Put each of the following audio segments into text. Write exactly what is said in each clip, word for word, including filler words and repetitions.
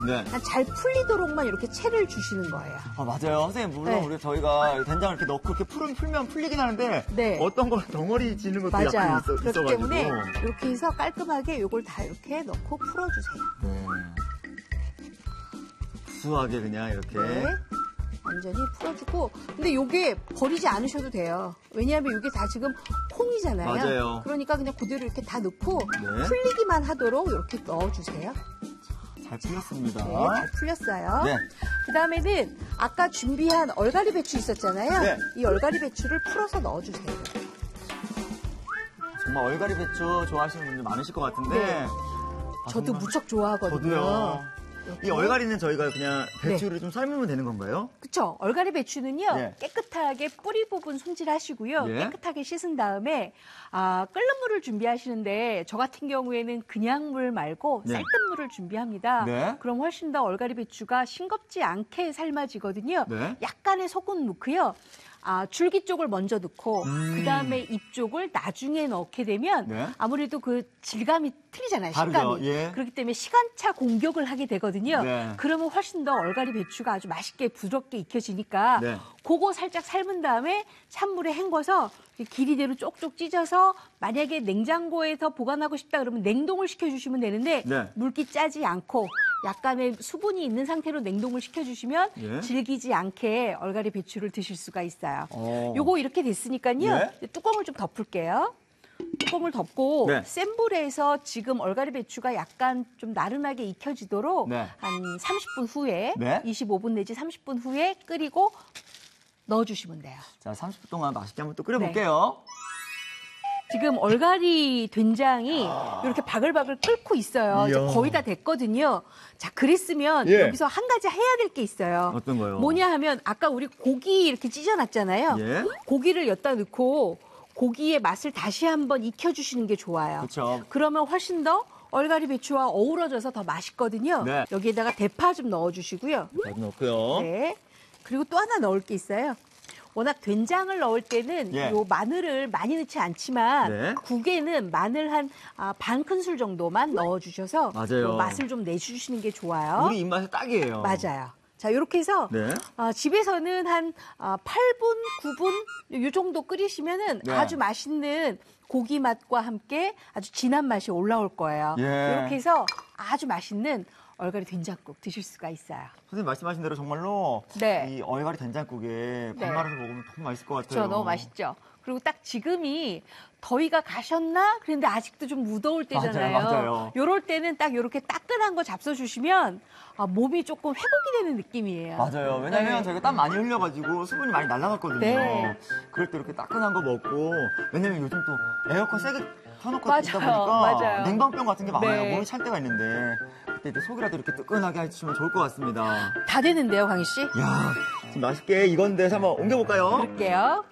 네. 잘 풀리도록만 이렇게 채를 주시는 거예요. 아, 맞아요. 선생님, 물론 네. 우리 저희가 된장을 이렇게 넣고 이렇게 풀, 풀면 풀리긴 하는데 네. 어떤 건 덩어리 지는 것도 맞아요. 약간 있어, 그렇기 있어가지고. 때문에 이렇게 해서 깔끔하게 이걸 다 이렇게 넣고 풀어주세요. 네. 구수하게 그냥 이렇게. 네. 완전히 풀어주고, 근데 이게 버리지 않으셔도 돼요. 왜냐하면 이게 다 지금 콩이잖아요. 맞아요. 그러니까 그냥 그대로 이렇게 다 넣고 네. 풀리기만 하도록 이렇게 넣어주세요. 잘 풀렸습니다. 네, 잘 풀렸어요. 네. 그 다음에는 아까 준비한 얼갈이 배추 있었잖아요. 네. 이 얼갈이 배추를 풀어서 넣어주세요. 정말 얼갈이 배추 좋아하시는 분들 많으실 것 같은데. 네. 아, 저도 정말. 무척 좋아하거든요. 저도요. 이렇게. 이 얼갈이는 저희가 그냥 배추를 좀 삶으면 되는 건가요? 그쵸. 얼갈이 배추는요, 네. 깨끗하게 뿌리 부분 손질하시고요. 예. 깨끗하게 씻은 다음에, 아, 끓는 물을 준비하시는데, 저 같은 경우에는 그냥 물 말고 네. 쌀뜨 물을 준비합니다. 네. 그럼 훨씬 더 얼갈이 배추가 싱겁지 않게 삶아지거든요. 네. 약간의 소금 넣고요. 아, 줄기 쪽을 먼저 넣고, 음. 그 다음에 잎 쪽을 나중에 넣게 되면, 네. 아무래도 그 질감이 틀리잖아요, 다르죠. 식감이. 예. 그렇기 때문에 시간차 공격을 하게 되거든요. 네. 그러면 훨씬 더 얼갈이 배추가 아주 맛있게 부드럽게 익혀지니까, 네. 그거 살짝 삶은 다음에 찬물에 헹궈서 길이대로 쪽쪽 찢어서 만약에 냉장고에서 보관하고 싶다 그러면 냉동을 시켜주시면 되는데 네. 물기 짜지 않고 약간의 수분이 있는 상태로 냉동을 시켜주시면 예. 질기지 않게 얼갈이 배추를 드실 수가 있어요. 어. 요거 이렇게 됐으니까요. 예. 뚜껑을 좀 덮을게요. 뚜껑을 덮고 네. 센 불에서 지금 얼갈이 배추가 약간 좀 나른하게 익혀지도록 네. 한 삼십 분 후에 네. 이십오 분 내지 삼십 분 후에 끓이고 넣어주시면 돼요. 자, 삼십 분 동안 맛있게 한번 또 네. 끓여볼게요. 지금 얼갈이 된장이 이렇게 바글바글 끓고 있어요. 이제 이야. 거의 다 됐거든요. 자, 그랬으면 예. 여기서 한 가지 해야 될 게 있어요. 어떤 거요? 뭐냐 하면 아까 우리 고기 이렇게 찢어놨잖아요. 예. 고기를 엿다 넣고 고기의 맛을 다시 한번 익혀주시는 게 좋아요. 그렇죠. 그러면 훨씬 더 얼갈이 배추와 어우러져서 더 맛있거든요. 네. 여기에다가 대파 좀 넣어주시고요. 잘 넣고요. 네. 그리고 또 하나 넣을 게 있어요. 워낙 된장을 넣을 때는 예. 요 마늘을 많이 넣지 않지만 네. 국에는 마늘 한 반 큰술 정도만 넣어주셔서 맞아요. 요 맛을 좀 내주시는 게 좋아요. 우리 입맛에 딱이에요. 맞아요. 자, 이렇게 해서 네. 아, 집에서는 한 아, 팔 분, 구 분 요 정도 끓이시면은 네. 아주 맛있는 고기 맛과 함께 아주 진한 맛이 올라올 거예요. 예. 이렇게 해서 아주 맛있는 얼갈이 된장국 드실 수가 있어요. 선생님 말씀하신 대로 정말로 네. 이 얼갈이 된장국에 밥 네. 말아서 먹으면 너무 맛있을 것 같아요. 그렇죠. 너무 맛있죠. 그리고 딱 지금이 더위가 가셨나? 그런데 아직도 좀 무더울 때잖아요. 맞아요, 맞아요. 요럴 때는 딱 이렇게 따끈한 거 잡숴주시면 아, 몸이 조금 회복이 되는 느낌이에요. 맞아요. 왜냐면 네. 저희가 땀 많이 흘려가지고 수분이 많이 날아갔거든요. 네. 그럴 때 이렇게 따끈한 거 먹고, 왜냐면 요즘 또 에어컨 세게 켜놓고 맞아요, 있다 보니까 맞아요. 냉방병 같은 게 많아요. 네. 몸이 찰 때가 있는데 그때 이제 속이라도 이렇게 뜨끈하게 해주시면 좋을 것 같습니다. 다 되는데요, 광희 씨? 이야, 지금 맛있게 익었는데 한번 옮겨볼까요? 그럴게요.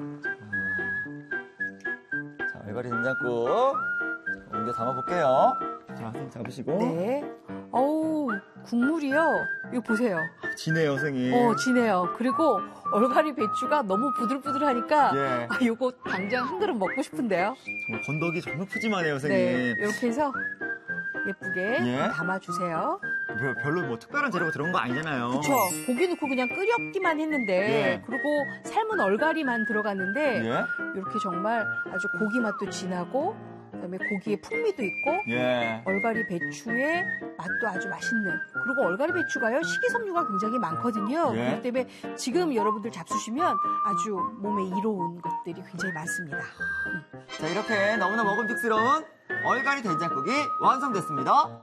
자, 얼갈이 된장국 옮겨 담아볼게요. 자, 손 잡으시고. 네. 어우, 국물이요. 이거 보세요. 지네요, 선생님. 어, 진해요. 그리고 얼갈이 배추가 너무 부들부들하니까 예. 아, 요거 당장 한 그릇 먹고 싶은데요. 정말 건더기 정말 푸짐하네요, 선생님. 네. 이렇게 해서 예쁘게 예. 담아주세요. 별- 별로 뭐 특별한 재료가 들어간 거 아니잖아요. 그쵸. 고기 넣고 그냥 끓였기만 했는데, 예. 그리고 삶은 얼갈이만 들어갔는데, 예. 이렇게 정말 아주 고기 맛도 진하고, 그다음에 고기의 풍미도 있고, 예. 얼갈이 배추의 맛도 아주 맛있는. 그리고 얼갈이 배추가요, 식이섬유가 굉장히 많거든요. 예. 그렇기 때문에 지금 여러분들 잡수시면 아주 몸에 이로운 것들이 굉장히 많습니다. 자, 이렇게 너무나 먹음직스러운 얼갈이 된장국이 완성됐습니다.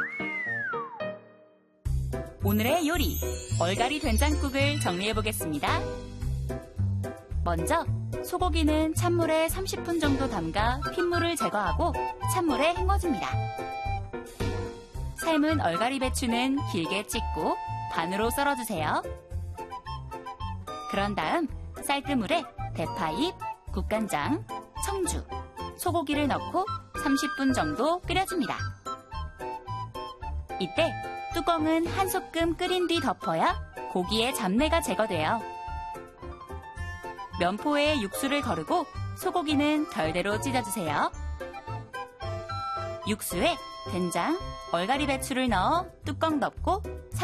오늘의 요리, 얼갈이 된장국을 정리해보겠습니다. 먼저 소고기는 찬물에 삼십 분 정도 담가 핏물을 제거하고 찬물에 헹궈줍니다. 삶은 얼갈이 배추는 길게 찍고 반으로 썰어주세요. 그런 다음 쌀뜨물에 대파잎, 국간장, 청주, 소고기를 넣고 삼십 분 정도 끓여줍니다. 이때 뚜껑은 한 소끔 끓인 뒤 덮어야 고기의 잡내가 제거돼요. 면포에 육수를 거르고 소고기는 별대로 찢어주세요. 육수에 된장, 얼갈이 배추를 넣어 뚜껑 덮고